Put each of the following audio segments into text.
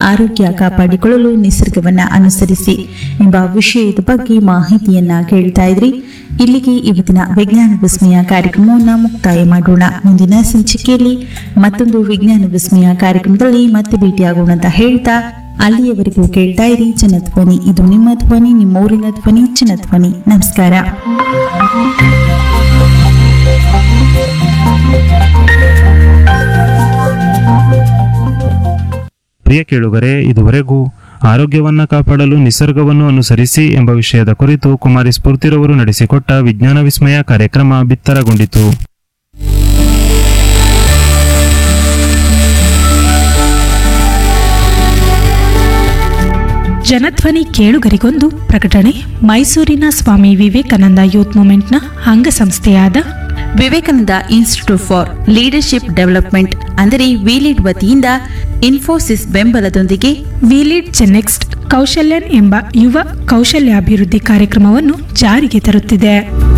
ಆರೋಗ್ಯ ಕಾಪಾಡಿಕೊಳ್ಳಲು ನಿಸರ್ಗವನ್ನ ಅನುಸರಿಸಿ ಎಂಬ ವಿಷಯದ ಬಗ್ಗೆ ಮಾಹಿತಿಯನ್ನ ಕೇಳ್ತಾ ಇದ್ರಿ. ಇಲ್ಲಿಗೆ ಇವತ್ತಿನ ವಿಜ್ಞಾನ ವಿಸ್ಮಯ ಕಾರ್ಯಕ್ರಮವನ್ನು ಮುಕ್ತಾಯ ಮಾಡೋಣ. ಮುಂದಿನ ಸಂಚಿಕೆಯಲ್ಲಿ ಮತ್ತೊಂದು ವಿಜ್ಞಾನ ವಿಸ್ಮಯ ಕಾರ್ಯಕ್ರಮದಲ್ಲಿ ಮತ್ತೆ ಭೇಟಿಯಾಗೋಣ ಅಂತ ಹೇಳ್ತಾ ಅಲ್ಲಿಯವರೆಗೂ ಕೇಳ್ತಾ ಇರಿ ಜನಧ್ವನಿ. ಇದು ನಿಮ್ಮ ಧ್ವನಿ, ನಿಮ್ಮ ಊರಿನ ಧ್ವನಿ, ಜನಧ್ವನಿ. ನಮಸ್ಕಾರ. ಪ್ರಿಯ ಕೇಳುಗರೆ, ಇದುವರೆಗೂ ಆರೋಗ್ಯವನ್ನ ಕಾಪಾಡಲು ನಿಸರ್ಗವನ್ನು ಅನುಸರಿಸಿ ಎಂಬ ವಿಷಯದ ಕುರಿತು ಕುಮಾರಿ ಸ್ಫೂರ್ತಿರವರು ನಡೆಸಿಕೊಟ್ಟ ವಿಜ್ಞಾನ ವಿಸ್ಮಯ ಕಾರ್ಯಕ್ರಮ ಬಿತ್ತರಗೊಂಡಿತು. ಜನಧ್ವನಿ ಕೇಳುಗರಿಗೊಂದು ಪ್ರಕಟಣೆ. ಮೈಸೂರಿನ Swami Vivekananda youth ಮೂವ್ಮೆಂಟ್ನ ಅಂಗಸಂಸ್ಥೆಯಾದ Vivekananda institute for leadership development ಅಂದರೆ ವಿಲೀಡ್ ವತಿಯಿಂದ ಇನ್ಫೋಸಿಸ್ ಬೆಂಬಲದೊಂದಿಗೆ ವಿಲೀಡ್ ಚೆನ್ನೆಕ್ಸ್ಟ್ ಕೌಶಲ್ಯನ್ ಎಂಬ ಯುವ ಕೌಶಲ್ಯಾಭಿವೃದ್ಧಿ ಕಾರ್ಯಕ್ರಮವನ್ನು ಜಾರಿಗೆ ತರುತ್ತಿದೆ.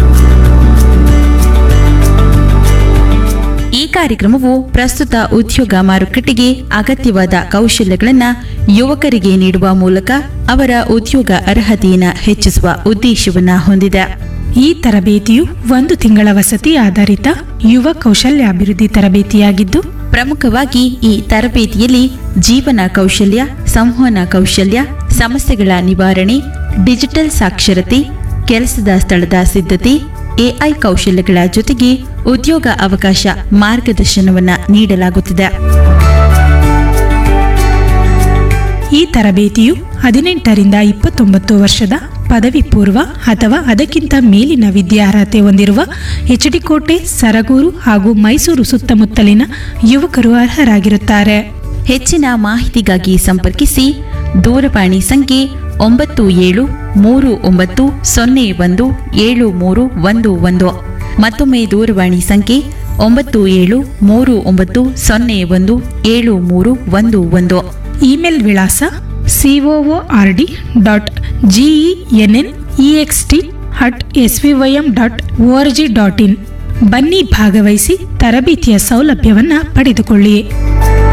ಈ ಕಾರ್ಯಕ್ರಮವು ಪ್ರಸ್ತುತ ಉದ್ಯೋಗ ಮಾರುಕಟ್ಟೆಗೆ ಅಗತ್ಯವಾದ ಕೌಶಲ್ಯಗಳನ್ನು ಯುವಕರಿಗೆ ನೀಡುವ ಮೂಲಕ ಅವರ ಉದ್ಯೋಗ ಅರ್ಹತೆಯನ್ನು ಹೆಚ್ಚಿಸುವ ಉದ್ದೇಶವನ್ನು ಹೊಂದಿದೆ. ಈ ತರಬೇತಿಯು 1 ತಿಂಗಳ ವಸತಿ ಆಧಾರಿತ ಯುವ ಕೌಶಲ್ಯಾಭಿವೃದ್ಧಿ ತರಬೇತಿಯಾಗಿದ್ದು, ಪ್ರಮುಖವಾಗಿ ಈ ತರಬೇತಿಯಲ್ಲಿ ಜೀವನ ಕೌಶಲ್ಯ, ಸಂವಹನ ಕೌಶಲ್ಯ, ಸಮಸ್ಯೆಗಳ ನಿವಾರಣೆ, ಡಿಜಿಟಲ್ ಸಾಕ್ಷರತೆ, ಕೆಲಸದ ಸ್ಥಳದ ಸಿದ್ಧತೆ, ಎಐ ಕೌಶಲ್ಯಗಳ ಜೊತೆಗೆ ಉದ್ಯೋಗ ಅವಕಾಶ ಮಾರ್ಗದರ್ಶನವನ್ನು ನೀಡಲಾಗುತ್ತಿದೆ. ಈ ತರಬೇತಿಯು 18 ರಿಂದ 29 ವರ್ಷದ ಪದವಿ ಪೂರ್ವ ಅಥವಾ ಅದಕ್ಕಿಂತ ಮೇಲಿನ ವಿದ್ಯಾರ್ಹತೆ ಹೊಂದಿರುವ ಎಚ್ಡಿ ಕೋಟೆ, ಸರಗೂರು ಹಾಗೂ ಮೈಸೂರು ಸುತ್ತಮುತ್ತಲಿನ ಯುವಕರು ಅರ್ಹರಾಗಿರುತ್ತಾರೆ. ಹೆಚ್ಚಿನ ಮಾಹಿತಿಗಾಗಿ ಸಂಪರ್ಕಿಸಿ. ದೂರವಾಣಿ ಸಂಖ್ಯೆ 9739017311. ಮತ್ತೊಮ್ಮೆ ದೂರವಾಣಿ ಸಂಖ್ಯೆ 9739017311. ಇಮೇಲ್ ವಿಳಾಸ coord.genext@svym.org.in. ಬನ್ನಿ, ಭಾಗವಹಿಸಿ ತರಬೇತಿಯ ಸೌಲಭ್ಯವನ್ನು ಪಡೆದುಕೊಳ್ಳಿ.